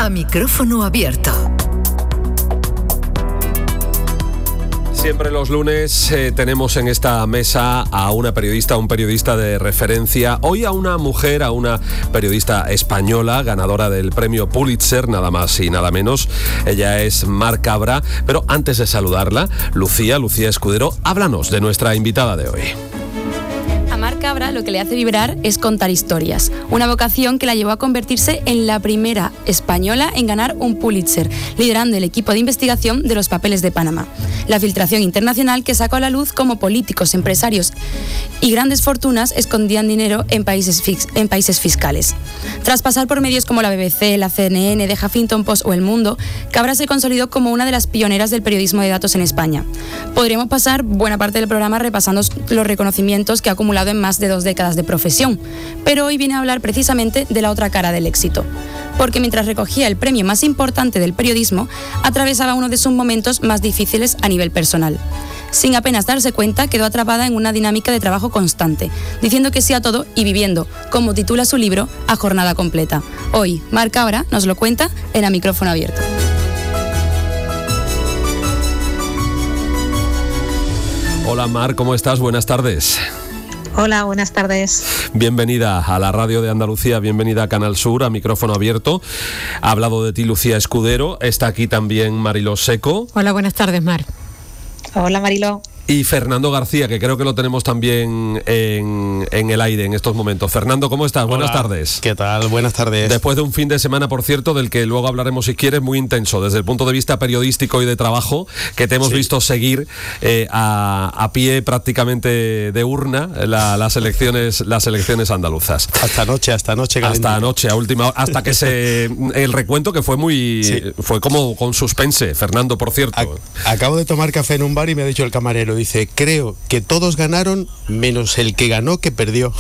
A micrófono abierto. Siempre los lunes tenemos en esta mesa a una periodista, un periodista de referencia. Hoy a una mujer, a una periodista española, ganadora del premio Pulitzer, nada más y nada menos. Ella es Mar Cabra. Pero antes de saludarla, Lucía Escudero, háblanos de nuestra invitada de hoy. A Mar Cabra lo que le hace vibrar es contar historias, una vocación que la llevó a convertirse en la primera española en ganar un Pulitzer, liderando el equipo de investigación de los papeles de Panamá, la filtración internacional que sacó a la luz cómo políticos, empresarios y grandes fortunas escondían dinero en países fiscales. Tras pasar por medios como la BBC, la CNN, The Huffington Post o El Mundo, Cabra se consolidó como una de las pioneras del periodismo de datos en España. Podríamos pasar buena parte del programa repasando los reconocimientos que ha acumulado en más de 2 décadas de profesión, pero hoy viene a hablar precisamente de la otra cara del éxito, porque mientras recogía el premio más importante del periodismo, atravesaba uno de sus momentos más difíciles a nivel personal. Sin apenas darse cuenta, quedó atrapada en una dinámica de trabajo constante, diciendo que sí a todo y viviendo, como titula su libro, a jornada completa. Hoy, Mar Cabra nos lo cuenta en A Micrófono Abierto. Hola Mar, ¿cómo estás? Buenas tardes. Hola, buenas tardes. Bienvenida a la radio de Andalucía, bienvenida a Canal Sur, a Micrófono Abierto. Ha hablado de ti Lucía Escudero, está aquí también Mariló Seco. Hola, buenas tardes, Mar. Hola, Mariló. Y Fernando García, que creo que lo tenemos también en el aire en estos momentos. Fernando, ¿cómo estás? Hola, buenas tardes. ¿Qué tal? Buenas tardes. Después de un fin de semana, por cierto, del que luego hablaremos si quieres, muy intenso, desde el punto de vista periodístico y de trabajo, que te hemos visto seguir a pie prácticamente de urna las elecciones andaluzas. Hasta anoche Hasta anoche, a última hora, hasta que el recuento que fue fue como con suspense, Fernando, por cierto. Acabo de tomar café en un bar y me ha dicho el camarero, dice, creo que todos ganaron menos el que ganó que perdió.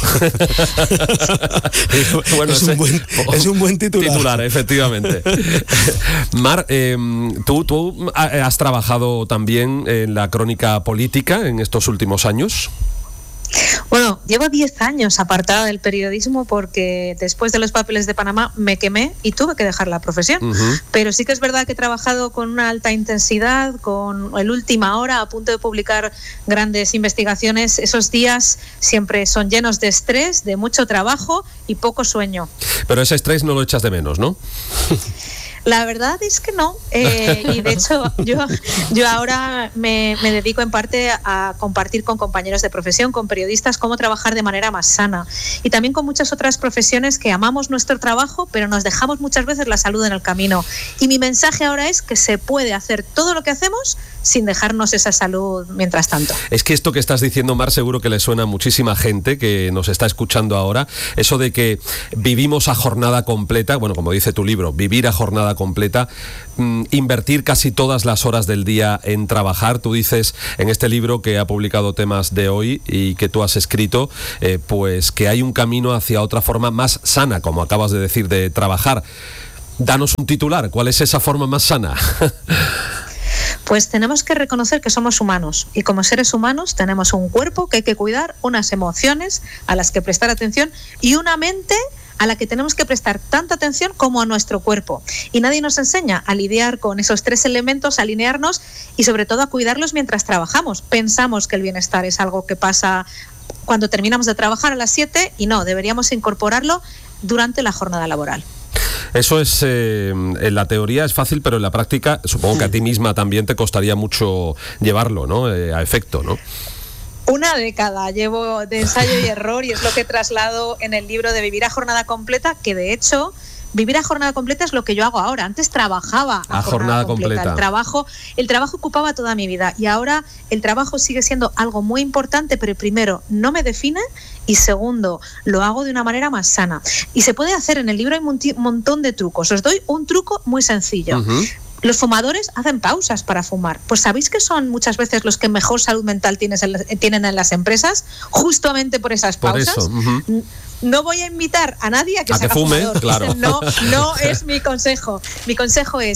Bueno, es un buen titular. Efectivamente. Mar, ¿tú has trabajado también en la crónica política en estos últimos años? Bueno, llevo 10 años apartada del periodismo porque después de los papeles de Panamá me quemé y tuve que dejar la profesión. Uh-huh. Pero sí que es verdad que he trabajado con una alta intensidad, con el Última Hora, a punto de publicar grandes investigaciones. Esos días siempre son llenos de estrés, de mucho trabajo y poco sueño. Pero ese estrés no lo echas de menos, ¿no? La verdad es que no, y de hecho yo ahora me dedico en parte a compartir con compañeros de profesión, con periodistas, cómo trabajar de manera más sana, y también con muchas otras profesiones que amamos nuestro trabajo, pero nos dejamos muchas veces la salud en el camino. Y mi mensaje ahora es que se puede hacer todo lo que hacemos sin dejarnos esa salud mientras tanto. Es que esto que estás diciendo, Mar, seguro que le suena a muchísima gente que nos está escuchando ahora, eso de que vivimos a jornada completa, bueno, como dice tu libro, vivir a jornada completa, invertir casi todas las horas del día en trabajar. Tú dices en este libro que ha publicado Temas de Hoy y que tú has escrito, pues que hay un camino hacia otra forma más sana, como acabas de decir, de trabajar. Danos un titular, ¿cuál es esa forma más sana? Pues tenemos que reconocer que somos humanos y como seres humanos tenemos un cuerpo que hay que cuidar, unas emociones a las que prestar atención y una mente a la que tenemos que prestar tanta atención como a nuestro cuerpo. Y nadie nos enseña a lidiar con esos 3 elementos, a alinearnos y sobre todo a cuidarlos mientras trabajamos. Pensamos que el bienestar es algo que pasa cuando terminamos de trabajar a las 7 y no, deberíamos incorporarlo durante la jornada laboral. Eso es, en la teoría es fácil, pero en la práctica supongo que a ti misma también te costaría mucho llevarlo, ¿no? A efecto, ¿no? Una década llevo de ensayo y error y es lo que traslado en el libro de Vivir a Jornada Completa, que de hecho vivir a jornada completa es lo que yo hago ahora. Antes trabajaba a jornada completa. El trabajo ocupaba toda mi vida y ahora el trabajo sigue siendo algo muy importante, pero primero no me define y segundo lo hago de una manera más sana. Y se puede hacer, en el libro hay un montón de trucos. Os doy un truco muy sencillo. Uh-huh. Los fumadores hacen pausas para fumar. Pues ¿sabéis que son muchas veces los que mejor salud mental tienen en las empresas? Justamente por esas pausas. Por eso, uh-huh. No voy a invitar a nadie a que se haga fume, fumador. Claro. No es mi consejo. Mi consejo es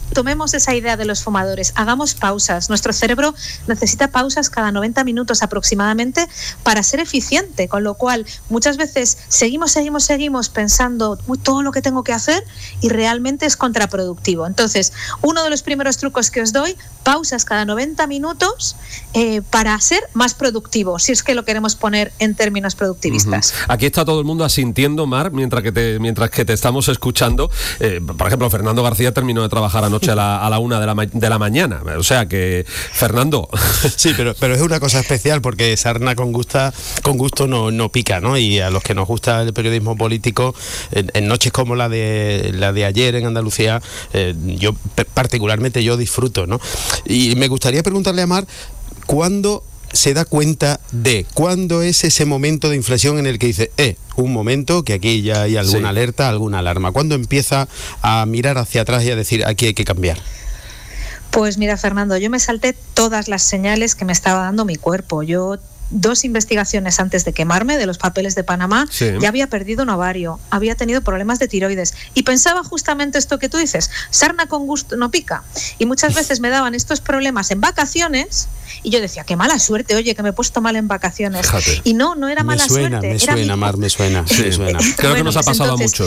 tomemos esa idea de los fumadores, hagamos pausas. Nuestro cerebro necesita pausas cada 90 minutos aproximadamente para ser eficiente, con lo cual muchas veces seguimos pensando todo lo que tengo que hacer y realmente es contraproductivo. Entonces, uno de los primeros trucos que os doy, pausas cada 90 minutos para ser más productivo, si es que lo queremos poner en términos productivistas. Aquí está todo el mundo asintiendo, Mar, mientras que te estamos escuchando. Por ejemplo, Fernando García terminó de trabajar anoche a la 1 de la mañana. O sea que, Fernando... Sí, pero es una cosa especial porque sarna con gusto no pica, ¿no? Y a los que nos gusta el periodismo político, en noches como la de ayer en Andalucía, yo particularmente disfruto, ¿no? Y me gustaría preguntarle a Mar, ¿cuándo se da cuenta cuándo es ese momento de inflexión en el que dice, un momento, que aquí ya hay alguna alerta, alguna alarma? ¿Cuándo empieza a mirar hacia atrás y a decir, aquí hay que cambiar? Pues mira, Fernando, yo me salté todas las señales que me estaba dando mi cuerpo. Yo 2 investigaciones antes de quemarme de los papeles de Panamá, ya había perdido un ovario, había tenido problemas de tiroides y pensaba justamente esto que tú dices, sarna con gusto no pica, y muchas veces me daban estos problemas en vacaciones y yo decía, qué mala suerte, oye, que me he puesto mal en vacaciones. Fíjate. Y no era mala suerte. Me suena, Mar, me suena. Creo que nos ha pasado mucho,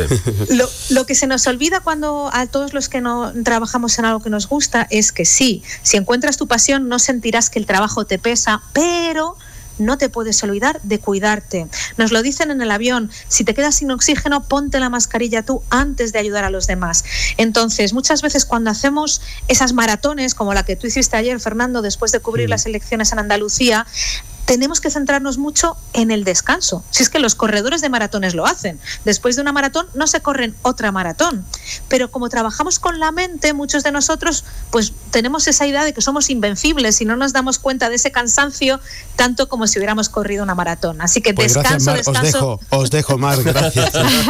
Lo que se nos olvida cuando a todos los que no trabajamos en algo que nos gusta es que si encuentras tu pasión no sentirás que el trabajo te pesa, pero no te puedes olvidar de cuidarte. Nos lo dicen en el avión, si te quedas sin oxígeno, ponte la mascarilla tú antes de ayudar a los demás. Entonces, muchas veces cuando hacemos esas maratones, como la que tú hiciste ayer, Fernando, después de cubrir las elecciones en Andalucía, tenemos que centrarnos mucho en el descanso. Si es que los corredores de maratones lo hacen. Después de una maratón no se corren otra maratón. Pero como trabajamos con la mente, muchos de nosotros pues tenemos esa idea de que somos invencibles y no nos damos cuenta de ese cansancio tanto como si hubiéramos corrido una maratón. Así que pues descanso, gracias, Mar. descanso. Os dejo, Mar, gracias.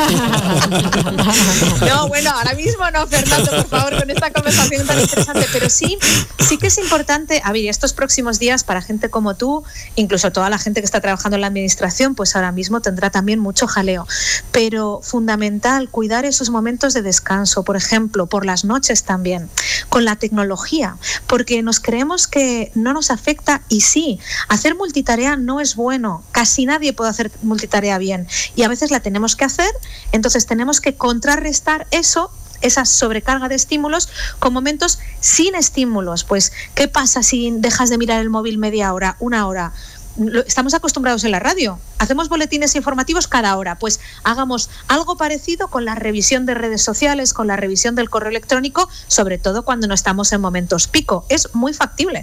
No, bueno, ahora mismo no, Fernando, por favor, con esta conversación tan interesante. Pero sí que es importante, a ver, estos próximos días para gente como tú, incluso toda la gente que está trabajando en la administración, pues ahora mismo tendrá también mucho jaleo. Pero fundamental, cuidar esos momentos de descanso, por ejemplo, por las noches también, con la tecnología, porque nos creemos que no nos afecta y sí, hacer multitarea no es bueno, casi nadie puede hacer multitarea bien y a veces la tenemos que hacer, entonces tenemos que contrarrestar esa sobrecarga de estímulos con momentos sin estímulos. Pues, ¿qué pasa si dejas de mirar el móvil media hora, una hora? Estamos acostumbrados en la radio, hacemos boletines informativos cada hora, pues hagamos algo parecido con la revisión de redes sociales, con la revisión del correo electrónico, sobre todo cuando no estamos en momentos pico. Es muy factible.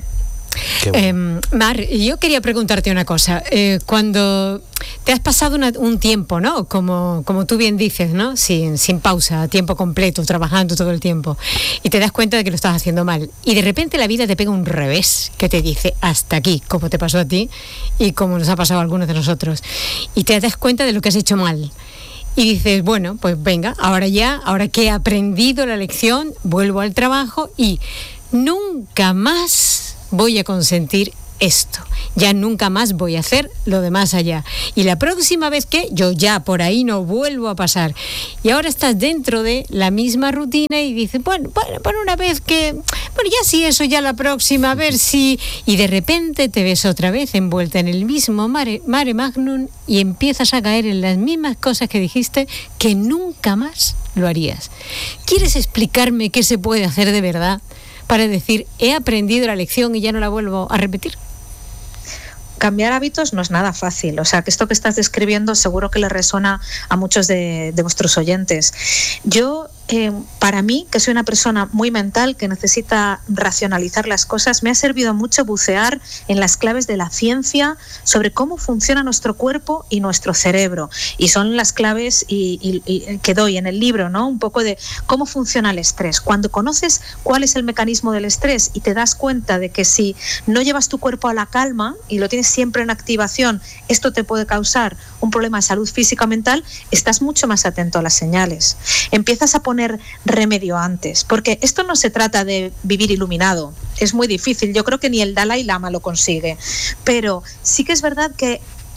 Mar, yo quería preguntarte una cosa. Cuando te has pasado un tiempo, ¿no? Como tú bien dices, ¿no? Sin pausa, a tiempo completo, trabajando todo el tiempo, y te das cuenta de que lo estás haciendo mal, y de repente la vida te pega un revés que te dice hasta aquí, como te pasó a ti y como nos ha pasado a algunos de nosotros, y te das cuenta de lo que has hecho mal. Y dices, bueno, pues venga, ahora que he aprendido la lección, vuelvo al trabajo y nunca más voy a consentir esto, ya nunca más voy a hacer lo de más allá, y la próxima vez que yo ya por ahí no vuelvo a pasar, y ahora estás dentro de la misma rutina y dices, bueno, una vez que, ya sí, eso ya la próxima, a ver si, y de repente te ves otra vez envuelta en el mismo mare magnum y empiezas a caer en las mismas cosas que dijiste que nunca más lo harías. ¿Quieres explicarme qué se puede hacer de verdad para decir, he aprendido la lección y ya no la vuelvo a repetir? Cambiar hábitos no es nada fácil, o sea que esto que estás describiendo seguro que le resuena a muchos de vuestros oyentes. Yo, para mí, que soy una persona muy mental, que necesita racionalizar las cosas, me ha servido mucho bucear en las claves de la ciencia sobre cómo funciona nuestro cuerpo y nuestro cerebro, y son las claves y que doy en el libro, ¿no? Un poco de cómo funciona el estrés. Cuando conoces cuál es el mecanismo del estrés y te das cuenta de que si no llevas tu cuerpo a la calma y lo tienes siempre en activación, esto te puede causar un problema de salud física o mental, estás mucho más atento a las señales. Empiezas a poner remedio antes, porque esto no se trata de vivir iluminado, es muy difícil, yo creo que ni el Dalai Lama lo consigue, pero sí que es verdad que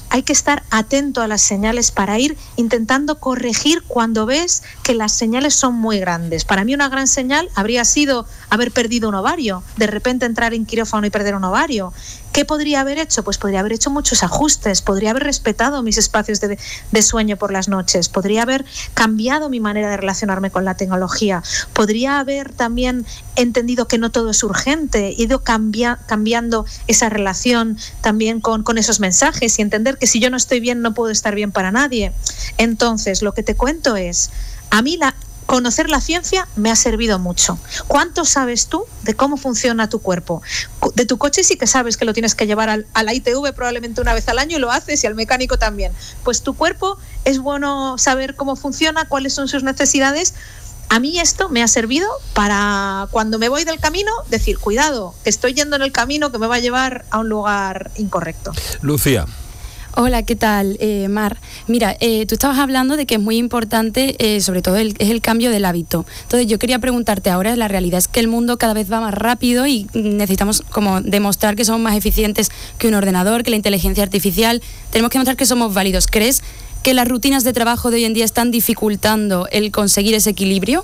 hay que estar atento a las señales para ir intentando corregir cuando ves que las señales son muy grandes. Para mí una gran señal habría sido haber perdido un ovario, de repente entrar en quirófano y perder un ovario. ¿Qué podría haber hecho? Pues podría haber hecho muchos ajustes, podría haber respetado mis espacios de sueño por las noches, podría haber cambiado mi manera de relacionarme con la tecnología, podría haber también entendido que no todo es urgente, ido cambiando esa relación también con esos mensajes y entender que si yo no estoy bien no puedo estar bien para nadie. Entonces, lo que te cuento es, a mí conocer la ciencia me ha servido mucho. ¿Cuánto sabes tú de cómo funciona tu cuerpo? De tu coche sí que sabes que lo tienes que llevar a la ITV probablemente una vez al año y lo haces, y al mecánico también. Pues tu cuerpo es bueno saber cómo funciona, cuáles son sus necesidades. A mí esto me ha servido para cuando me voy del camino decir, cuidado, que estoy yendo en el camino que me va a llevar a un lugar incorrecto. Lucía. Hola, ¿qué tal, Mar? Mira, tú estabas hablando de que es muy importante, sobre todo es el cambio del hábito. Entonces yo quería preguntarte ahora, la realidad es que el mundo cada vez va más rápido y necesitamos como demostrar que somos más eficientes que un ordenador, que la inteligencia artificial. Tenemos que demostrar que somos válidos. ¿Crees que las rutinas de trabajo de hoy en día están dificultando el conseguir ese equilibrio?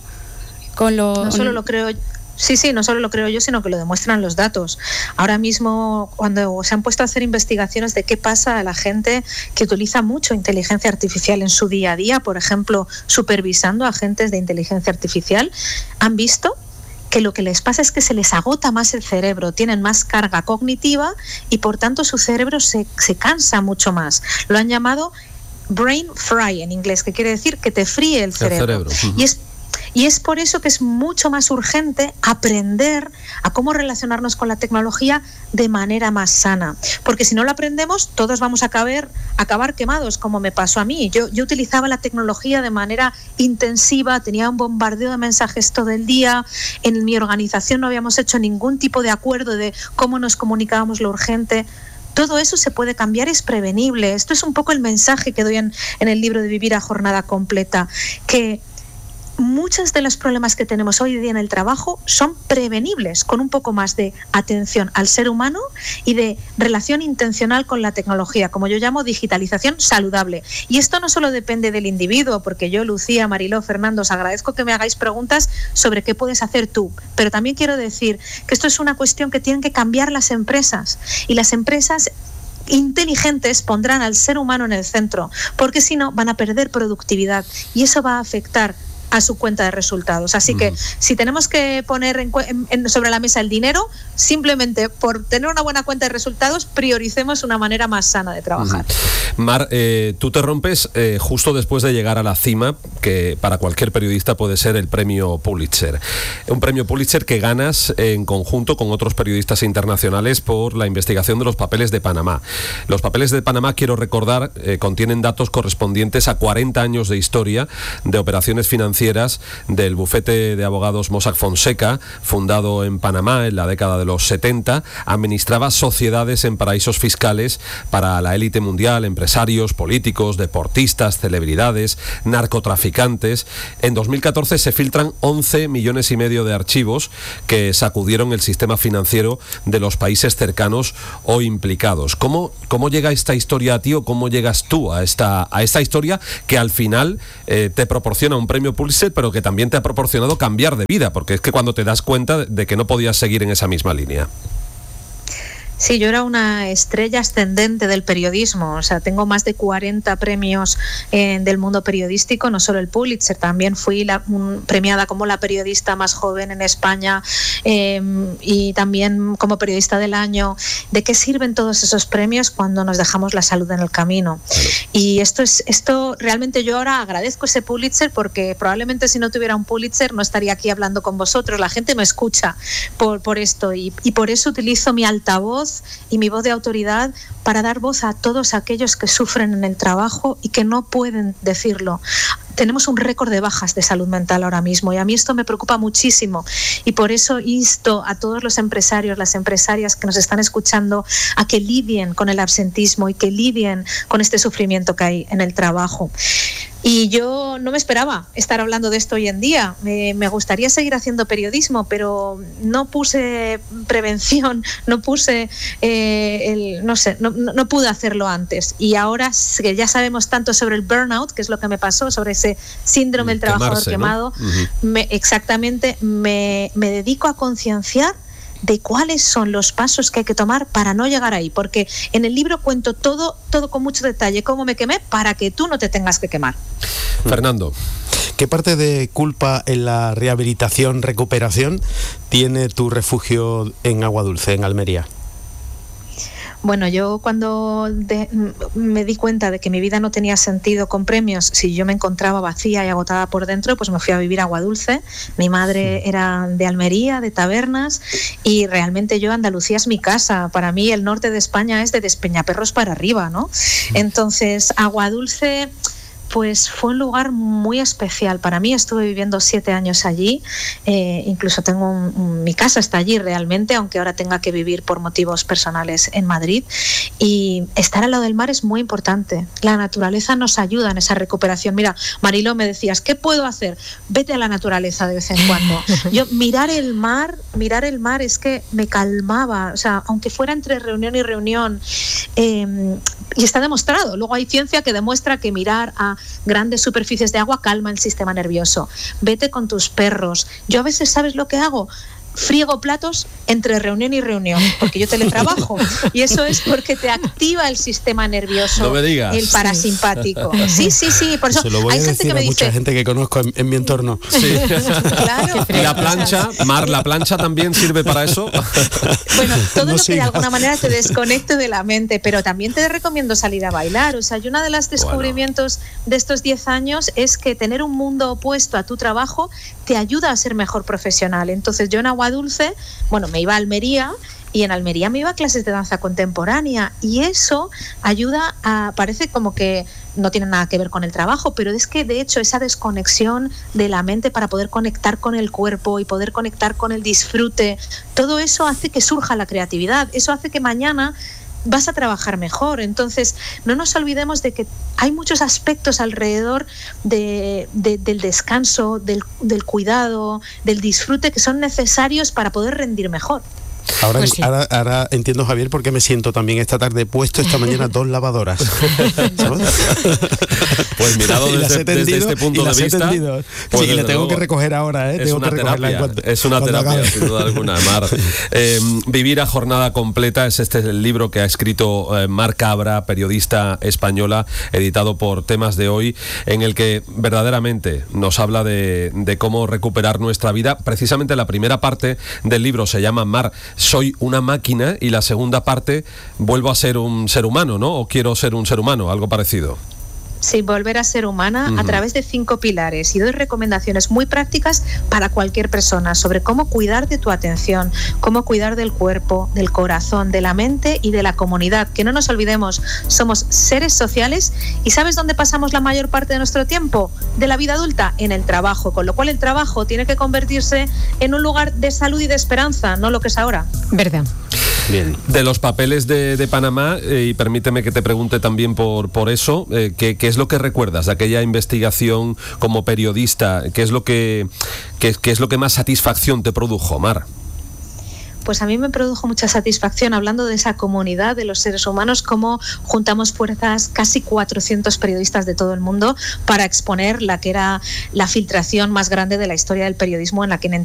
No solo lo creo. Sí, no solo lo creo yo, sino que lo demuestran los datos. Ahora mismo, cuando se han puesto a hacer investigaciones de qué pasa a la gente que utiliza mucho inteligencia artificial en su día a día, por ejemplo, supervisando a agentes de inteligencia artificial, han visto que lo que les pasa es que se les agota más el cerebro, tienen más carga cognitiva y por tanto su cerebro se cansa mucho más. Lo han llamado brain fry en inglés, que quiere decir que te fríe el cerebro. Y es por eso que es mucho más urgente aprender a cómo relacionarnos con la tecnología de manera más sana. Porque si no lo aprendemos, todos vamos a acabar quemados, como me pasó a mí. Yo utilizaba la tecnología de manera intensiva, tenía un bombardeo de mensajes todo el día. En mi organización no habíamos hecho ningún tipo de acuerdo de cómo nos comunicábamos lo urgente. Todo eso se puede cambiar, es prevenible. Esto es un poco el mensaje que doy en el libro de Vivir a Jornada Completa, que muchos de los problemas que tenemos hoy día en el trabajo son prevenibles con un poco más de atención al ser humano y de relación intencional con la tecnología, como yo llamo digitalización saludable. Y esto no solo depende del individuo, porque yo, Lucía, Mariló, Fernando, os agradezco que me hagáis preguntas sobre qué puedes hacer tú, pero también quiero decir que esto es una cuestión que tienen que cambiar las empresas, y las empresas inteligentes pondrán al ser humano en el centro, porque si no van a perder productividad y eso va a afectar a su cuenta de resultados. Así que si tenemos que poner sobre la mesa el dinero, simplemente por tener una buena cuenta de resultados, prioricemos una manera más sana de trabajar. Mar, tú te rompes justo después de llegar a la cima, que para cualquier periodista puede ser el premio Pulitzer. Un premio Pulitzer que ganas en conjunto con otros periodistas internacionales por la investigación de los papeles de Panamá. Los papeles de Panamá, quiero recordar, contienen datos correspondientes a 40 años de historia de operaciones financieras del bufete de abogados Mossack Fonseca, fundado en Panamá en la década de los 70, administraba sociedades en paraísos fiscales para la élite mundial, empresarios, políticos, deportistas, celebridades, narcotraficantes. En 2014 se filtran 11,5 millones de archivos que sacudieron el sistema financiero de los países cercanos o implicados. ¿Cómo llega esta historia a ti, o cómo llegas tú a esta historia que al final te proporciona un premio Pulitzer, pero que también te ha proporcionado cambiar de vida, porque es que cuando te das cuenta de que no podías seguir en esa misma línea? Sí, yo era una estrella ascendente del periodismo, o sea, tengo más de 40 premios del mundo periodístico, no solo el Pulitzer, también fui premiada como la periodista más joven en España y también como periodista del año. ¿De qué sirven todos esos premios cuando nos dejamos la salud en el camino? Y esto realmente yo ahora agradezco ese Pulitzer, porque probablemente si no tuviera un Pulitzer no estaría aquí hablando con vosotros. La gente me escucha por esto y por eso utilizo mi altavoz y mi voz de autoridad para dar voz a todos aquellos que sufren en el trabajo y que no pueden decirlo. Tenemos un récord de bajas de salud mental ahora mismo y a mí esto me preocupa muchísimo, y por eso insto a todos los empresarios, las empresarias que nos están escuchando, a que lidien con el absentismo y que lidien con este sufrimiento que hay en el trabajo. Y yo no me esperaba estar hablando de esto hoy en día. Me gustaría seguir haciendo periodismo, pero no puse prevención, no puse, no pude hacerlo antes. Y ahora que ya sabemos tanto sobre el burnout, que es lo que me pasó, sobre ese síndrome del trabajador quemado, ¿no? Exactamente, me dedico a concienciar de cuáles son los pasos que hay que tomar para no llegar ahí, porque en el libro cuento todo con mucho detalle, cómo me quemé para que tú no te tengas que quemar. Fernando, ¿qué parte de culpa en la rehabilitación, recuperación tiene tu refugio en Agua Dulce, en Almería? Bueno, yo cuando me di cuenta de que mi vida no tenía sentido con premios, si yo me encontraba vacía y agotada por dentro, pues me fui a vivir a Agua Dulce. Mi madre era de Almería, de Tabernas, y realmente Andalucía es mi casa. Para mí el norte de España es de Despeñaperros para arriba, ¿no? Entonces, Agua Dulce pues fue un lugar muy especial para mí. Estuve viviendo 7 años allí, incluso tengo mi casa está allí realmente, aunque ahora tenga que vivir por motivos personales en Madrid, y estar al lado del mar es muy importante. La naturaleza nos ayuda en esa recuperación. Mira, Mariló, me decías, ¿qué puedo hacer? Vete a la naturaleza de vez en cuando. Yo mirar el mar es que me calmaba, o sea, aunque fuera entre reunión y reunión, y está demostrado. Luego hay ciencia que demuestra que mirar a grandes superficies de agua calma el sistema nervioso. Vete con tus perros. Yo a veces, ¿sabes lo que hago? Friego platos entre reunión y reunión, porque yo teletrabajo, y eso es porque te activa el sistema nervioso, no me digas. El parasimpático. Sí, por eso se lo voy hay a gente que me dice, mucha gente que conozco en mi entorno. Sí. Claro. Y la plancha, Mar, ¿la plancha también sirve para eso? Bueno, todo no lo que sigas. de alguna manera te desconecte de la mente, pero también te recomiendo salir a bailar. O sea, y uno de los descubrimientos de estos 10 años es que tener un mundo opuesto a tu trabajo te ayuda a ser mejor profesional. Entonces yo en Agua Dulce, me iba a Almería, y en Almería me iba a clases de danza contemporánea, y eso ayuda parece como que no tiene nada que ver con el trabajo, pero es que de hecho esa desconexión de la mente para poder conectar con el cuerpo y poder conectar con el disfrute, todo eso hace que surja la creatividad, eso hace que mañana vas a trabajar mejor. Entonces, no nos olvidemos de que hay muchos aspectos alrededor del descanso, del cuidado, del disfrute, que son necesarios para poder rendir mejor. Ahora, Pues sí. ahora entiendo, Javier, por qué me siento también esta tarde puesto esta mañana 2 lavadoras. ¿Sabes? Pues mirado Y las he desde tendido, este punto y las de he vista, tendido. pues Sí, le desde tengo luego que recoger ahora, es tengo una que recogerla terapia, es una terapia, sin duda alguna, Mar. Vivir a jornada completa es el libro que ha escrito Mar Cabra, periodista española, editado por Temas de Hoy, en el que verdaderamente nos habla de cómo recuperar nuestra vida. Precisamente la primera parte del libro se llama Mar, soy una máquina, y la segunda parte, vuelvo a ser un ser humano, ¿no? O quiero ser un ser humano, algo parecido. Sí, volver a ser humana a través de 5 pilares, y doy recomendaciones muy prácticas para cualquier persona sobre cómo cuidar de tu atención, cómo cuidar del cuerpo, del corazón, de la mente y de la comunidad. Que no nos olvidemos, somos seres sociales, y ¿sabes dónde pasamos la mayor parte de nuestro tiempo? De la vida adulta, en el trabajo, con lo cual el trabajo tiene que convertirse en un lugar de salud y de esperanza, no lo que es ahora. Verdad. Bien. De los papeles de Panamá, y permíteme que te pregunte también por eso, ¿qué es lo que recuerdas de aquella investigación como periodista? ¿Qué es lo que más satisfacción te produjo, Mar? Pues a mí me produjo mucha satisfacción, hablando de esa comunidad de los seres humanos, cómo juntamos fuerzas, casi 400 periodistas de todo el mundo, para exponer la que era la filtración más grande de la historia del periodismo, en la que